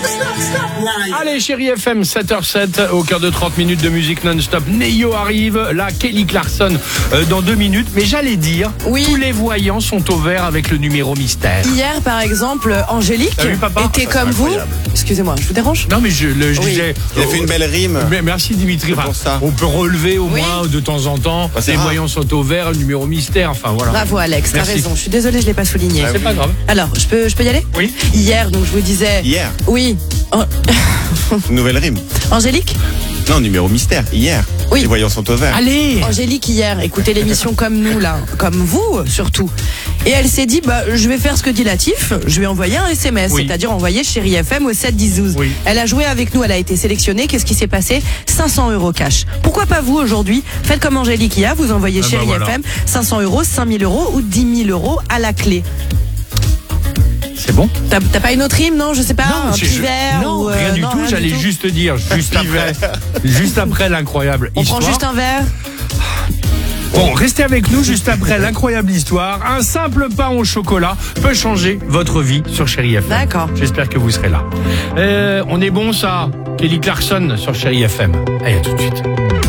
Allez, chérie FM, 7h07, au cœur de 30 minutes de musique non-stop. Neyo arrive, là, Kelly Clarkson dans 2 minutes. Mais j'allais dire, Oui. tous les voyants sont au vert avec le numéro mystère. Hier, par exemple, Angélique T'as vu, papa ? était Ça, comme c'est vous. incroyable. Excusez-moi, je vous dérange ? Non, mais je Oui. disais... Il a fait une belle rime. Mais merci Dimitri. pour ça. On peut relever au Oui. moins de temps en temps. Bah, c'est les rare. voyants sont au vert, le numéro mystère. Enfin voilà. Bravo Alex, t'as Merci. raison. Je suis désolée, je l'ai pas souligné. C'est pas grave. Alors, je peux y aller ? Oui. Hier, donc je vous disais. Hier. Oui. Une nouvelle rime. Angélique ? Non, numéro mystère. Hier. Oui. Les voyants sont au vert. Allez. Angélique hier, écoutez l'émission comme nous là, comme vous surtout. Et elle s'est dit, je vais faire ce que dit Latif, je vais envoyer un SMS, Oui. c'est-à-dire envoyer Chérie FM au 7 10 12. Oui. Elle a joué avec nous, elle a été sélectionnée. Qu'est-ce qui s'est passé ? 500 € cash. Pourquoi pas vous aujourd'hui ? Faites comme Angélique hier, vous envoyez Ah bah Chérie voilà. FM, 500 €, 5000 € ou 10 000 € à la clé. C'est bon ? T'as pas une autre rime, non ? Je sais pas, un c'est- petit verre non, ou, rien du non, tout. rien J'allais du tout. juste dire, juste après l'incroyable On histoire. prend juste un verre. Bon, restez avec nous juste après l'incroyable histoire. Un simple pain au chocolat peut changer votre vie sur Chérie FM. D'accord. J'espère que vous serez là. On est bon ça, Kelly Clarkson sur Chérie FM. Allez, à tout de suite.